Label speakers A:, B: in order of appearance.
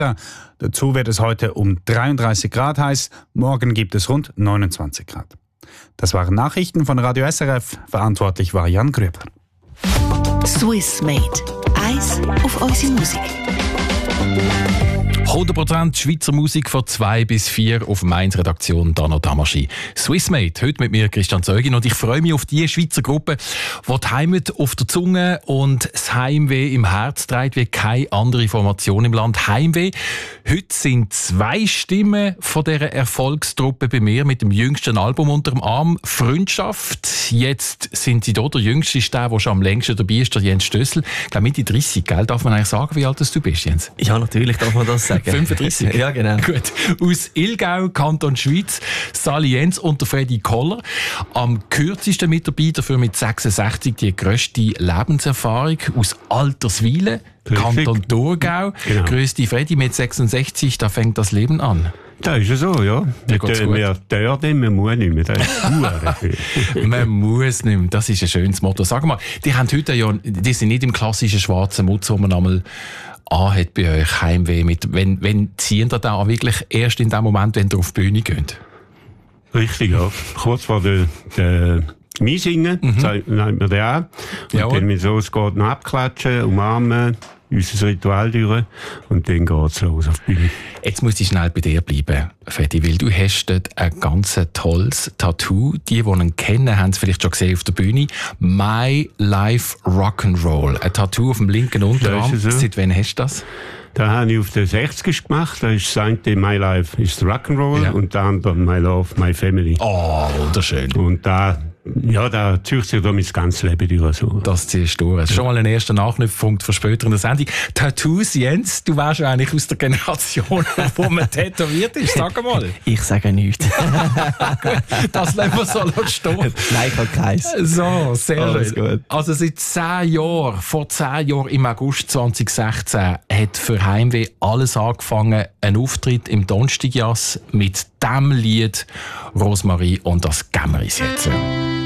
A: Dazu wird es heute um 33 Grad heiß, morgen gibt es rund 29 Grad. Das waren Nachrichten von Radio SRF, verantwortlich war Jan Grüber.
B: Swiss Made. Eis auf unsere Musik.
C: 100% Schweizer Musik von 2 bis 4 auf Mainz-Redaktion Dano Tamaschi. Swissmade, heute mit mir Christian Zeugin und ich freue mich auf die Schweizer Gruppe, die die Heimat auf der Zunge und das Heimweh im Herz trägt wie keine andere Formation im Land. Heimweh. Heute sind 2 Stimmen von dieser Erfolgstruppe bei mir mit dem jüngsten Album unter dem Arm, Freundschaft. Jetzt sind sie hier. Der jüngste ist der schon am längsten dabei ist, der Jens Stössel. Ich glaube Mitte 30, gell? Darf man eigentlich sagen, wie alt du bist, Jens?
D: Ja, natürlich darf man das sagen.
C: 35?
D: Ja, genau.
C: Gut. Aus Ilgau, Kanton Schweiz, Sali Jens und der Freddy Koller. Am kürzesten mit dabei, dafür mit 66 die grösste Lebenserfahrung aus Altersweilen, Kanton Thurgau. Genau. Grüß Freddy mit 66, da fängt das Leben an.
E: Das ist ja so, ja. Wir dürfen, man muss nicht mehr. Das ist
C: man muss nicht mehr. Das ist ein schönes Motto. Sag mal, die haben heute ja, die sind nicht im klassischen schwarzen Mutz, wo man einmal hat bei euch Heimweh mit. Wenn ziehen ihr da wirklich erst in dem Moment, wenn ihr auf die Bühne geht?
E: Richtig, ja. Kurz vor der Meisingen, nennt man den auch. Und dann mit so, es geht noch abklatschen, umarmen, unser Ritual durch und dann geht's los auf die Bühne.
C: Jetzt muss ich schnell bei dir bleiben, Freddy, weil du hast dort ein ganz tolles Tattoo. Die ihn kennen, haben es vielleicht schon gesehen auf der Bühne. My Life Rock'n'Roll. Ein Tattoo auf dem linken Unterarm. So. Seit wann hast du das?
E: Das habe ich auf den 60ern gemacht. Da ist das eine My Life ist Rock'n'Roll und der andere My Love, My Family.
C: Oh, wunderschön.
E: Und da zieht sich da mein ganzes Leben durch. So.
C: Das ziehst du. Das ist schon mal ein erster Nachknüpfpunkt für später in der Sendung. Tattoos, Jens, du wärst ja eigentlich aus der Generation, wo man tätowiert ist. Sag mal.
D: Ich sage nichts.
C: Das lassen wir so stehen.
D: Nein, ich habe keins.
C: So, sehr schön.
D: Gut.
C: Also seit 10 Jahren, vor 10 Jahren im August 2016, hat für Heimweh alles angefangen. Ein Auftritt im Donnerstagjass mit dem Lied Rosmarie und das Gämmeris jetzt.